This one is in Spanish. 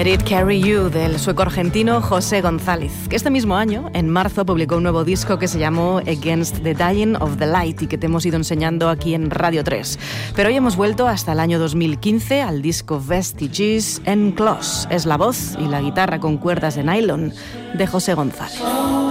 Let It Carry You, del sueco-argentino José González, que este mismo año, en marzo, publicó un nuevo disco que se llamó Against the Dying of the Light y que te hemos ido enseñando aquí en Radio 3. Pero hoy hemos vuelto hasta el año 2015 al disco Vestiges and Claws. Es la voz y la guitarra con cuerdas de nylon de José González.